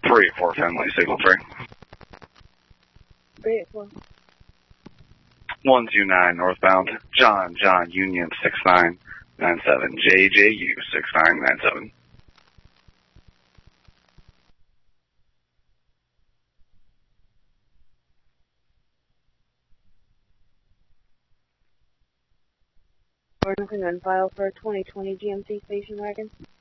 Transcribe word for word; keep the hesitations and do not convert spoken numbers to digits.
three eight four Finley, signal three. three eight four. one two nine northbound, John, John, Union six nine nine seven, J J U six nine nine seven. Or nothing on file for twenty twenty G M C station wagon.